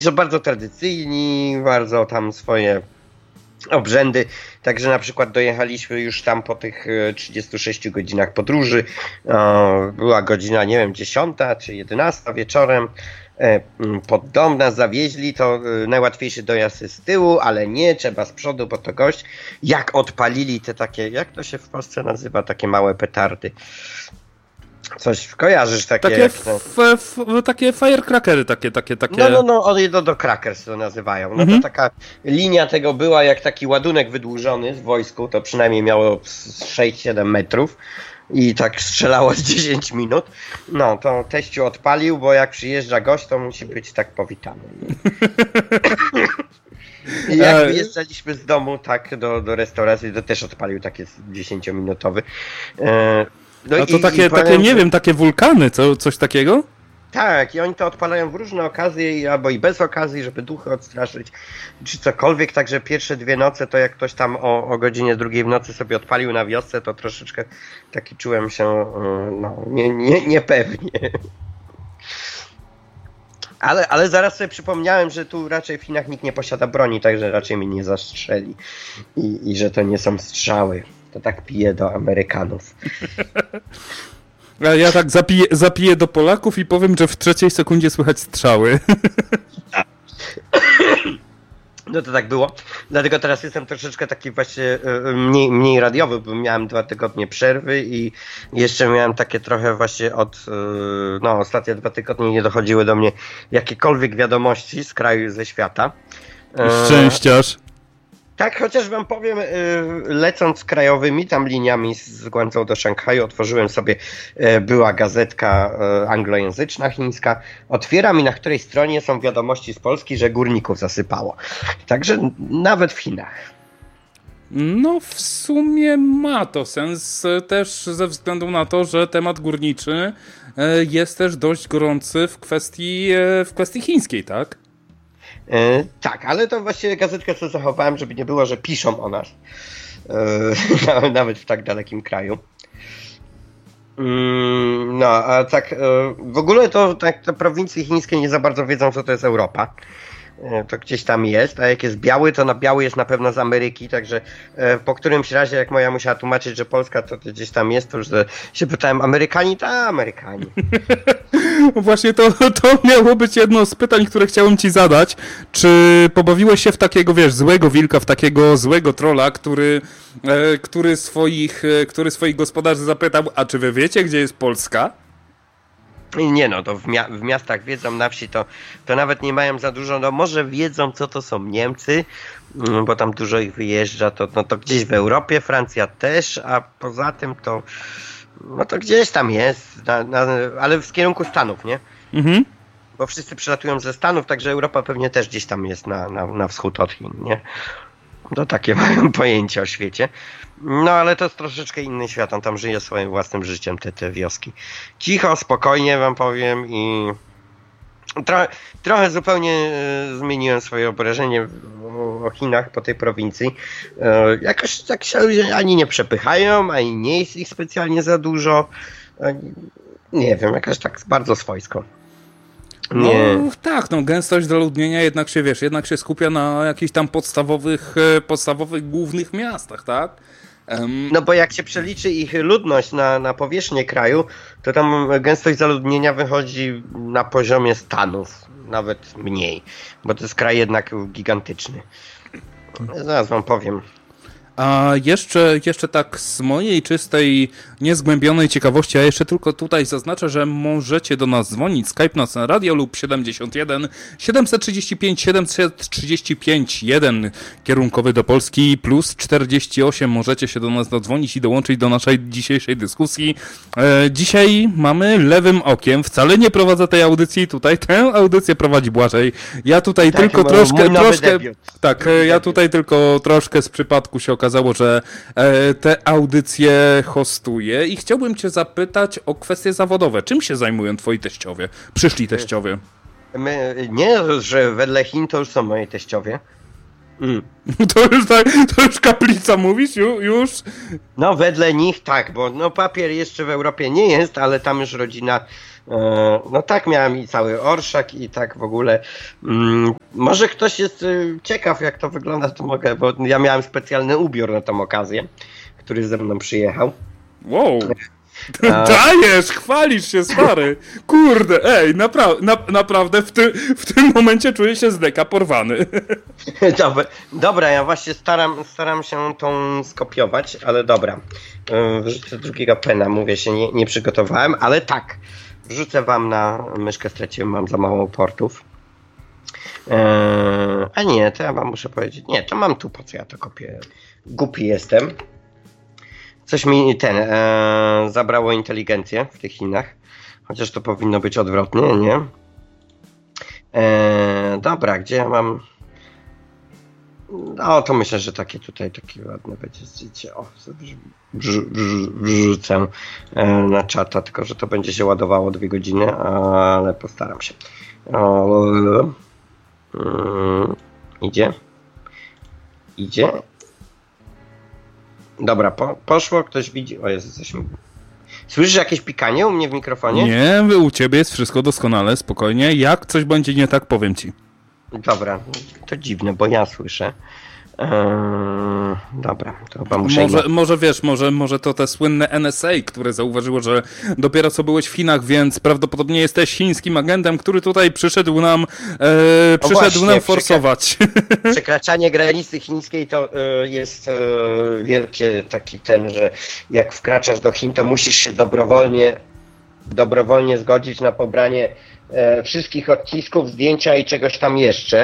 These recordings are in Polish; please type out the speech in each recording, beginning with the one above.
są bardzo tradycyjni, bardzo tam swoje obrzędy, także na przykład dojechaliśmy już tam po tych 36 godzinach podróży, była godzina, nie wiem, 10 czy 11 wieczorem, pod dom nas zawieźli, to najłatwiejszy dojazd jest z tyłu, ale nie, trzeba z przodu, bo to gość, jak odpalili te takie, jak to się w Polsce nazywa, takie małe petardy. Coś kojarzysz takie? Takie firecrackery, takie. No, oni do crackers to nazywają. No to taka linia tego była jak taki ładunek wydłużony w wojsku, to przynajmniej miało 6-7 metrów i tak strzelało z 10 minut. No, to teściu odpalił, bo jak przyjeżdża gość, to musi być tak powitany. I jak wyjeżdżaliśmy z domu tak do restauracji, to też odpalił taki 10-minutowy. No to takie, nie wiem, takie wulkany, coś takiego? Tak, i oni to odpalają w różne okazje, albo i bez okazji, żeby duchy odstraszyć, czy cokolwiek, także pierwsze 2 noce, to jak ktoś tam o godzinie 2 w nocy sobie odpalił na wiosce, to troszeczkę taki czułem się, niepewnie. Ale zaraz sobie przypomniałem, że tu raczej w Chinach nikt nie posiada broni, także raczej mnie nie zastrzeli i że to nie są strzały. To tak piję do Amerykanów. A ja tak zapiję do Polaków i powiem, że w 3 sekundzie słychać strzały. No to tak było. Dlatego teraz jestem troszeczkę taki właśnie mniej radiowy, bo miałem 2 tygodnie przerwy i jeszcze miałem takie trochę właśnie ostatnie 2 tygodnie nie dochodziły do mnie jakiekolwiek wiadomości z kraju, ze świata. Szczęściarz. Tak, chociaż wam powiem, lecąc krajowymi tam liniami z Guangzhou do Szanghaju, otworzyłem sobie, była gazetka anglojęzyczna chińska, otwieram i na której stronie są wiadomości z Polski, że górników zasypało. Także nawet w Chinach. No w sumie ma to sens też ze względu na to, że temat górniczy jest też dość gorący w kwestii chińskiej, tak? Tak, ale to właściwie gazetkę co zachowałem, żeby nie było, że piszą o nas. Nawet w tak dalekim kraju. No, a tak w ogóle to tak te prowincje chińskie nie za bardzo wiedzą, co to jest Europa. To gdzieś tam jest, a jak jest biały, to na biały jest na pewno z Ameryki, także po którymś razie, jak moja musiała tłumaczyć, że Polska to gdzieś tam jest, to już się pytałem, Amerykanie? Ta, Amerykanie. Właśnie to miało być jedno z pytań, które chciałem ci zadać. Czy pobawiłeś się w takiego, złego wilka, w takiego złego trolla, który swoich gospodarzy zapytał, a czy wy wiecie, gdzie jest Polska? Nie no, to w miastach wiedzą, na wsi to nawet nie mają za dużo, no może wiedzą, co to są Niemcy, bo tam dużo ich wyjeżdża, to gdzieś w Europie, Francja też, a poza tym to gdzieś tam jest, ale w kierunku Stanów, nie? Mhm. Bo wszyscy przylatują ze Stanów, także Europa pewnie też gdzieś tam jest na wschód od Chin, nie? To takie mają pojęcie o świecie. No ale to jest troszeczkę inny świat, on tam żyje swoim własnym życiem, te wioski. Cicho, spokojnie wam powiem i trochę zupełnie zmieniłem swoje wyobrażenie o Chinach po tej prowincji. Jakoś tak się ludzie ani nie przepychają, ani nie jest ich specjalnie za dużo. Nie wiem, jakoś tak bardzo swojsko. Nie. No tak, gęstość zaludnienia jednak się skupia na jakichś tam podstawowych głównych miastach, tak? No bo jak się przeliczy ich ludność na powierzchnię kraju, to tam gęstość zaludnienia wychodzi na poziomie Stanów, nawet mniej, bo to jest kraj jednak gigantyczny. Zaraz wam powiem. A jeszcze tak z mojej czystej, niezgłębionej ciekawości, a jeszcze tylko tutaj zaznaczę, że możecie do nas dzwonić. Skype nas na radio lub 71 735 735 1 kierunkowy do Polski plus 48. Możecie się do nas dodzwonić i dołączyć do naszej dzisiejszej dyskusji. Dzisiaj mamy lewym okiem. Wcale nie prowadzę tej audycji tutaj. Tę audycję prowadzi Błażej. Ja tutaj tak, tylko troszkę tak, ja tutaj tylko troszkę z przypadku się okazało, że te audycje hostuję i chciałbym cię zapytać o kwestie zawodowe. Czym się zajmują twoi teściowie? Przyszli teściowie. Nie, że wedle Chin to już są moi teściowie. To już kaplica mówisz? Już? No wedle nich tak, bo no papier jeszcze w Europie nie jest, ale tam już rodzina, no tak, miałem i cały orszak i tak w ogóle. Może ktoś jest ciekaw jak to wygląda, to mogę, bo ja miałem specjalny ubiór na tą okazję, który ze mną przyjechał. Wow. Dajesz, chwalisz się, stary. Kurde, ej, naprawdę w tym momencie czuję się z deka porwany. Dobra, ja właśnie staram się tą skopiować, ale dobra. Wrzucę drugiego pena, mówię się, nie przygotowałem, ale tak. Wrzucę wam na myszkę, straciłem, mam za mało portów. A nie, to ja wam muszę powiedzieć. Nie, to mam tu, po co ja to kopię? Głupi jestem. Coś mi zabrało inteligencję w tych Chinach. Chociaż to powinno być odwrotnie, nie? Dobra, gdzie ja mam... No to myślę, że takie tutaj, takie ładne będzie zdjęcie. O, wrzucę na czata, tylko że to będzie się ładowało 2 godziny, ale postaram się. Idzie. Dobra, poszło, ktoś widzi. O Jezu, coś mi... Słyszysz jakieś pikanie u mnie w mikrofonie? Nie, u ciebie jest wszystko doskonale, spokojnie. Jak coś będzie nie tak, powiem ci. Dobra, to dziwne, bo ja słyszę. Dobra, to chyba muszę... Może to te słynne NSA, które zauważyło, że dopiero co byłeś w Chinach, więc prawdopodobnie jesteś chińskim agentem, który tutaj przyszedł nam forsować. Przekraczanie granicy chińskiej to jest wielkie taki że jak wkraczasz do Chin, to musisz się dobrowolnie zgodzić na pobranie wszystkich odcisków, zdjęcia i czegoś tam jeszcze.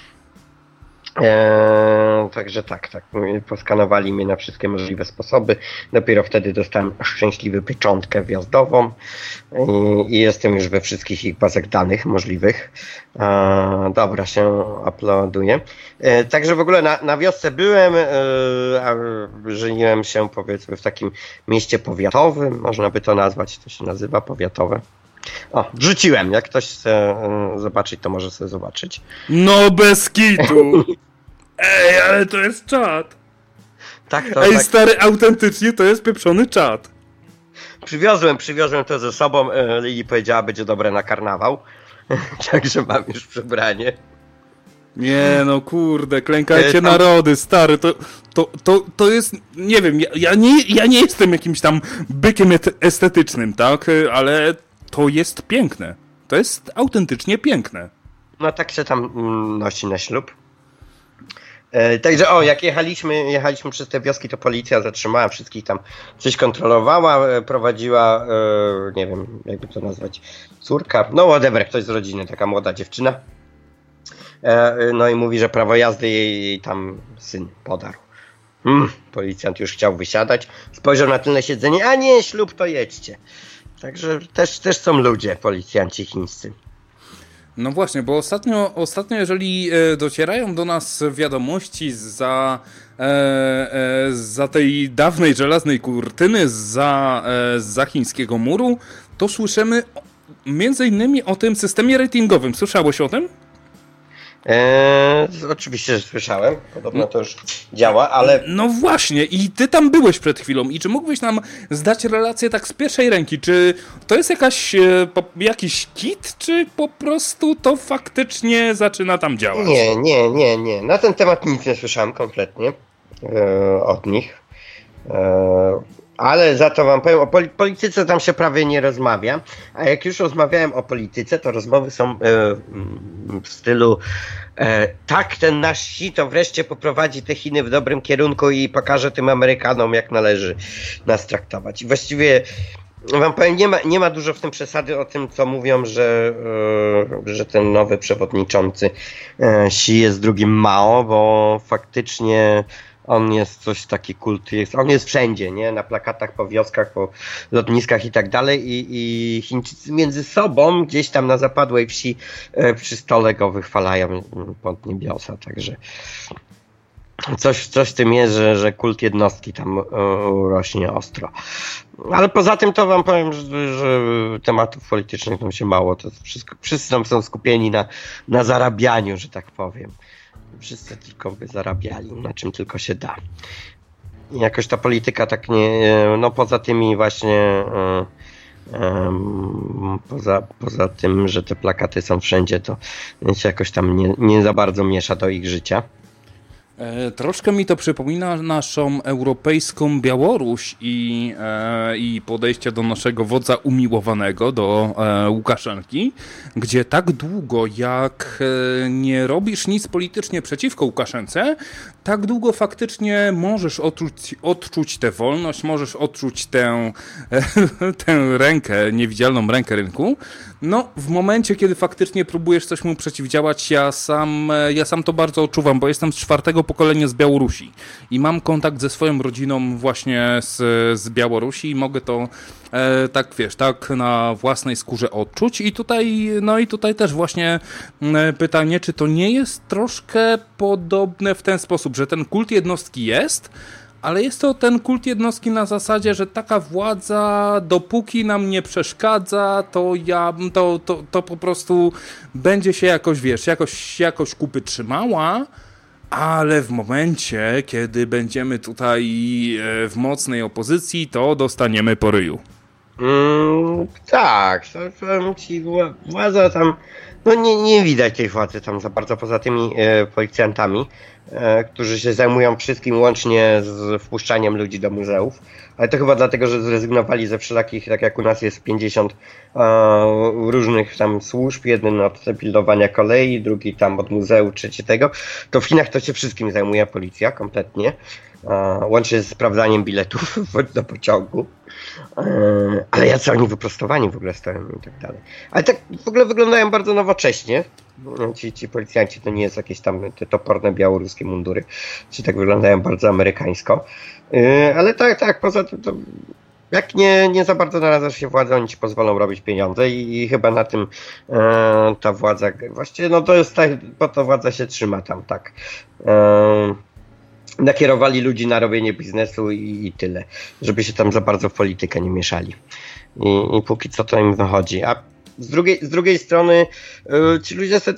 Także tak, poskanowali mnie na wszystkie możliwe sposoby. Dopiero wtedy dostałem szczęśliwy pieczątkę wjazdową i jestem już we wszystkich ich bazach danych możliwych. Dobra, się uploaduje. Także w ogóle na wiosce byłem, żeniłem się powiedzmy w takim mieście powiatowym, można by to nazwać, to się nazywa powiatowe. O, wrzuciłem, jak ktoś chce zobaczyć, to może sobie zobaczyć. No bez kitu! Ej, ale to jest czad! Tak, tak. Stary, autentycznie to jest pieprzony czad. Przywiozłem to ze sobą, Lili powiedziała, będzie dobre na karnawał. Także mam już przebranie. Nie no kurde, klękajcie narody, stary, to jest, nie wiem, ja nie jestem jakimś tam bykiem estetycznym, tak, ale to jest piękne, to jest autentycznie piękne. No tak się tam nosi na ślub. Także jak jechaliśmy przez te wioski, to policja zatrzymała wszystkich tam, coś kontrolowała, prowadziła, nie wiem, jakby to nazwać, córka, no whatever, ktoś z rodziny, taka młoda dziewczyna. No i mówi, że prawo jazdy jej tam syn podarł. Policjant już chciał wysiadać, spojrzał na tylne siedzenie, a nie, ślub to jedźcie. Także też są ludzie, policjanci chińscy. No właśnie, bo ostatnio jeżeli docierają do nas wiadomości za tej dawnej żelaznej kurtyny, za chińskiego muru, to słyszymy między innymi o tym systemie ratingowym. Słyszałeś o tym? Oczywiście, że słyszałem. Podobno to już działa, ale... No właśnie, i ty tam byłeś przed chwilą. I czy mógłbyś nam zdać relację tak z pierwszej ręki? Czy to jest jakiś kit, czy po prostu to faktycznie zaczyna tam działać? Nie. Na ten temat nic nie słyszałem kompletnie od nich. Ale za to wam powiem, o polityce tam się prawie nie rozmawia, a jak już rozmawiałem o polityce, to rozmowy są w stylu tak, ten nasz Xi to wreszcie poprowadzi te Chiny w dobrym kierunku i pokaże tym Amerykanom, jak należy nas traktować. I właściwie wam powiem, nie ma dużo w tym przesady o tym, co mówią, że ten nowy przewodniczący Xi jest drugim Mao, bo faktycznie on jest coś taki kult, on jest wszędzie, nie? Na plakatach, po wioskach, po lotniskach i tak dalej i Chińczycy między sobą gdzieś tam na zapadłej wsi przy stole go wychwalają pod niebiosa, także coś w tym jest, że kult jednostki tam rośnie ostro. Ale poza tym to wam powiem, że tematów politycznych tam się mało, to wszystko, wszyscy tam są skupieni na zarabianiu, że tak powiem. Wszyscy tylko by zarabiali, na czym tylko się da. I jakoś ta polityka tak nie, no poza tymi właśnie, poza tym, że te plakaty są wszędzie, to się jakoś tam nie za bardzo miesza do ich życia. Troszkę mi to przypomina naszą europejską Białoruś i podejście do naszego wodza umiłowanego, do Łukaszenki, gdzie tak długo jak nie robisz nic politycznie przeciwko Łukaszence, tak długo faktycznie możesz odczuć tę wolność, możesz odczuć tę rękę, niewidzialną rękę rynku. No, w momencie, kiedy faktycznie próbujesz coś mu przeciwdziałać, ja sam to bardzo odczuwam, bo jestem z 4. pokolenia z Białorusi i mam kontakt ze swoją rodziną właśnie z Białorusi i mogę to tak, wiesz, tak na własnej skórze odczuć. I tutaj też właśnie pytanie, czy to nie jest troszkę podobne w ten sposób, że ten kult jednostki jest, ale jest to ten kult jednostki na zasadzie, że taka władza, dopóki nam nie przeszkadza, to po prostu będzie się jakoś, wiesz, jakoś kupy trzymała, ale w momencie, kiedy będziemy tutaj w mocnej opozycji, to dostaniemy po ryju. Tak, to powiem ci, władza tam, no nie widać tej władzy tam za bardzo poza tymi policjantami, którzy się zajmują wszystkim łącznie z wpuszczaniem ludzi do muzeów, ale to chyba dlatego, że zrezygnowali ze wszelakich, tak jak u nas jest 50 różnych tam służb, jeden od pilnowania kolei, drugi tam od muzeum, trzeci tego, to w Chinach to się wszystkim zajmuje policja kompletnie, łącznie z sprawdzaniem biletów do pociągu. Ale jacy oni wyprostowani w ogóle stoją i tak dalej. Ale tak w ogóle wyglądają bardzo nowocześnie. Ci policjanci to nie jest jakieś tam te toporne białoruskie mundury. Ci tak wyglądają bardzo amerykańsko. Ale tak, poza tym to jak nie za bardzo naradzasz się władzę, oni ci pozwolą robić pieniądze i chyba na tym ta władza, właściwie no to jest tak, bo ta władza się trzyma tam, tak. Nakierowali ludzi na robienie biznesu i tyle, żeby się tam za bardzo w politykę nie mieszali. I póki co to im wychodzi. A z drugiej strony ci ludzie sobie